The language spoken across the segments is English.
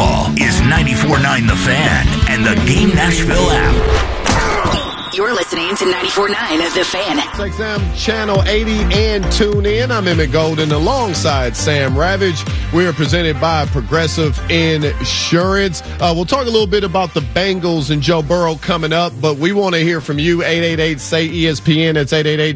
baseball is 94.9 The Fan and the Game Nashville app. You're listening to 94.9 The Fan. XM Channel 80 and tune in. I'm Emmett Golden alongside Sam Ravage. We are presented by Progressive Insurance. We'll talk a little bit about the Bengals and Joe Burrow coming up, but we want to hear from you. 888-SAY-ESPN. That's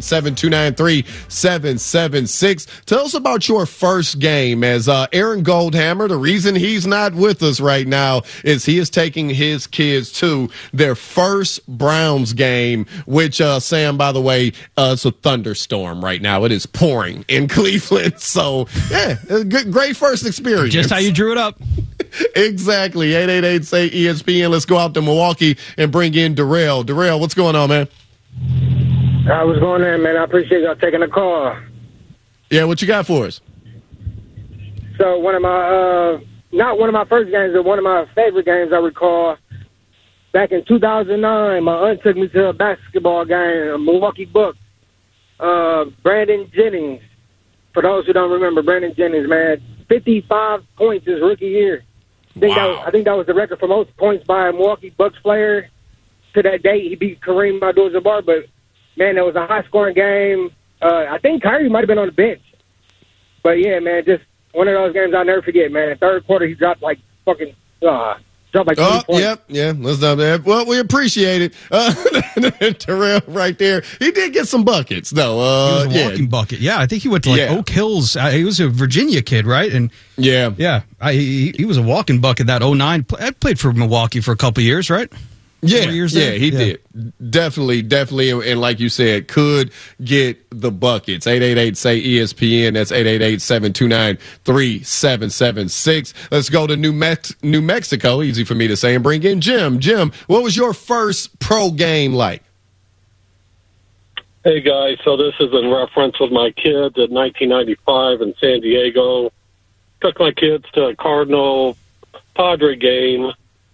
888-729-3776. Tell us about your first game as Aaron Goldhammer. The reason he's not with us right now is he is taking his kids to their first Browns game, which, Sam, by the way, it's a thunderstorm right now. It is pouring in Cleveland. So, yeah, great first experience. Just how you drew it up. Exactly. 888-SAY-ESPN. Let's go out to Milwaukee and bring in Darrell. Darrell, what's going on, man? What's going on, man? I appreciate y'all taking the call. Yeah, what you got for us? So one of my, not one of my first games, but one of my favorite games I recall, back in 2009, my aunt took me to a basketball game, a Milwaukee Bucks. Brandon Jennings, for those who don't remember, Brandon Jennings, man, 55 points his rookie year. I think that was the record for most points by a Milwaukee Bucks player. To that date, he beat Kareem Abdul-Jabbar, but, man, it was a high-scoring game. I think Kyrie might have been on the bench. But, yeah, man, just one of those games I'll never forget, man. Third quarter, he dropped like fucking dropped like 20 points. Yeah, let's not that. Well, we appreciate it. Terrell right there. He did get some buckets, though. He was a walking bucket. Yeah, I think he went to Oak Hills. He was a Virginia kid, right? And he was a walking bucket that 09. I played for Milwaukee for a couple of years, right? He did. Definitely. And like you said, could get the buckets. 888-SAY-ESPN. That's 888-729-3776. Let's go to New Mexico. Easy for me to say. And bring in Jim. Jim, what was your first pro game like? Hey, guys. So this is in reference with my kids in 1995 in San Diego. Took my kids to a Cardinal-Padre game.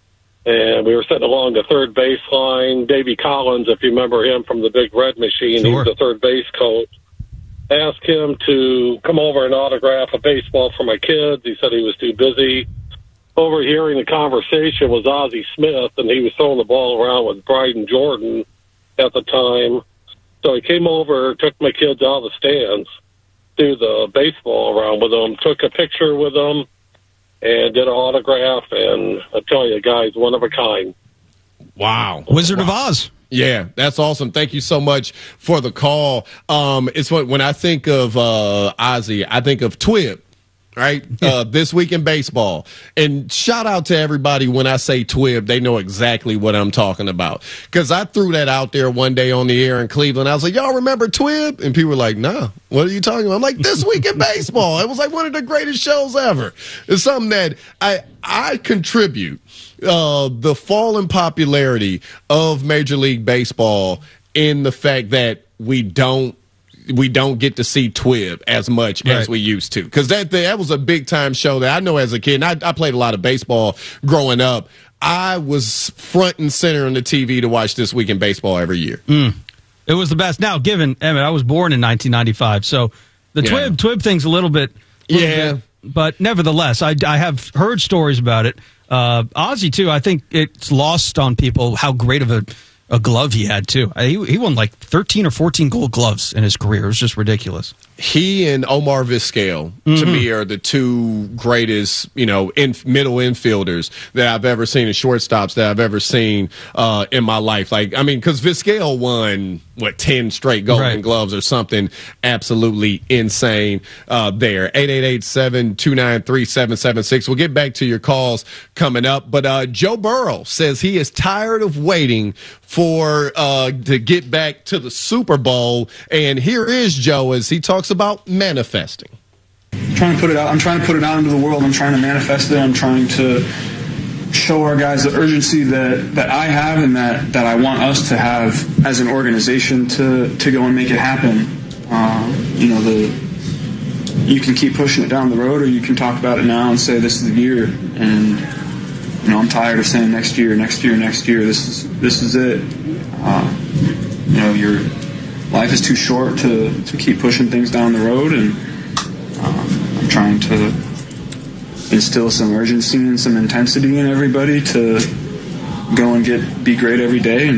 And we were sitting along the third baseline. Davey Collins, if you remember him from the Big Red Machine, He was the third base coach. Asked him to come over and autograph a baseball for my kids. He said he was too busy. Overhearing the conversation was Ozzie Smith, and he was throwing the ball around with Bryden Jordan at the time. So he came over, took my kids out of the stands, threw the baseball around with them, took a picture with them, and did an autograph, and I tell you, guys, one of a kind. Wow. Wizard of Oz. Yeah, that's awesome. Thank you so much for the call. It's when I think of Ozzy, I think of Twib, right? This Week in Baseball. And shout out to everybody when I say Twib, they know exactly what I'm talking about. Because I threw that out there one day on the air in Cleveland. I was like, y'all remember Twib? And people were like, nah, what are you talking about? I'm like, This Week in Baseball. It was like one of the greatest shows ever. It's something that I contribute the fall in popularity of Major League Baseball in the fact that we don't get to see Twib as much as we used to. Because that was a big-time show that I know as a kid. And I played a lot of baseball growing up. I was front and center on the TV to watch This Week in Baseball every year. It was the best. Now, given, Emmett, I was born in 1995, so the Twib thing's a little bit, but nevertheless, I have heard stories about it. Ozzy, too, I think it's lost on people how great of a glove he had, too. He won like 13 or 14 gold gloves in his career. It was just ridiculous. He and Omar Vizquel, to me, are the two greatest, middle infielders that I've ever seen, and shortstops that I've ever seen in my life. Because Vizquel won, 10 straight Golden Gloves or something absolutely insane there. 888-729-3776. We'll get back to your calls coming up. But Joe Burrow says he is tired of waiting to get back to the Super Bowl. And here is Joe as he talks about manifesting. I'm trying to put it out into the world. I'm trying to manifest it. I'm trying to show our guys the urgency that I have and that I want us to have as an organization to go and make it happen. You can keep pushing it down the road, or you can talk about it now and say this is the year. And I'm tired of saying next year. This is it. Your life is too short to keep pushing things down the road, and I'm trying to instill some urgency and some intensity in everybody to go and be great every day.